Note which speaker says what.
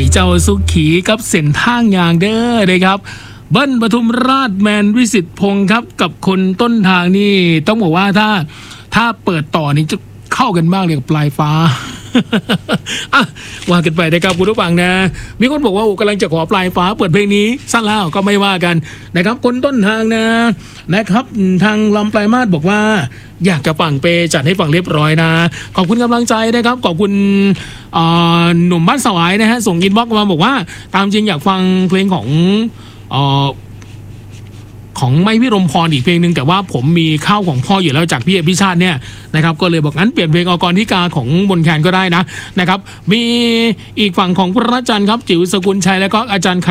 Speaker 1: เจ้าสุขีกับเส้นทางอย่างเด้อนะครับเบิ้ลปทุมราชแมนวิสิตพงศ์ครับกับคนต้นทางนี่ต้องบอกว่าถ้าเปิดต่อนี่จะเข้ากันมากเลยกับปลายฟ้า ว่ากันไปนะครับคุณผู้ฟังนะมีคนบอกว่ากำลังจะขอปลายฟ้าเปิดเพลงนี้สั้นแล้วก็ไม่ว่ากันนะครับคนต้นทางนะครับทางลำปลายมาศบอกว่าอยากจะฟังเปจัดให้ฟังเรียบร้อยนะขอบคุณกำลังใจนะครับขอบคุณหนุ่มบ้านสวายนะฮะส่งอินบ็อกซ์มาบอกว่าตามจริงอยากฟังเพลงของไม้พิรมพรอีกเพลงหนึ่งแต่ว่าผมมีข้าวของพ่ออยู่แล้วจากพี่อภิชาติเนี่ยนะครับก็เลยบอกงั้นเปลี่ยนเพลงอกรธิกาของมนแคนก็ได้นะครับมีอีกฝั่งของพระจันทร์ครับจิ๋วสกุลชัยแล้วก็อาจารย์